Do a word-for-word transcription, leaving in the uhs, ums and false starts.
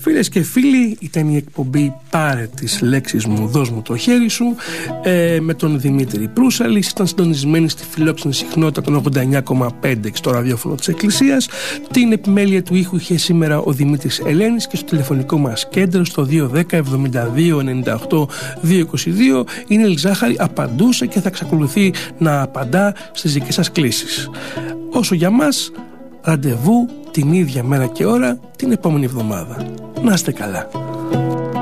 Φίλες και φίλοι, ήταν η εκπομπή «Πάρε τις λέξεις μου, δώσ' μου το χέρι σου» ε, με τον Δημήτρη Προύσαλη. Ήταν συντονισμένη στη φιλόξενη συχνότητα των ογδόντα εννιά κόμμα πέντε στο ραδιόφωνο της Εκκλησίας. Την επιμέλεια του ήχου είχε σήμερα ο Δημήτρης Ελένης και στο τηλεφωνικό μας κέντρο στο δύο ένα μηδέν εβδομήντα δύο ενενήντα οκτώ διακόσια είκοσι δύο η Νέλη Ζάχαρη απαντούσε και θα εξακολουθεί να απαντά στις δικές σας κλήσεις. Όσο για μας, ραντεβού την ίδια μέρα και ώρα την επόμενη εβδομάδα. Να είστε καλά.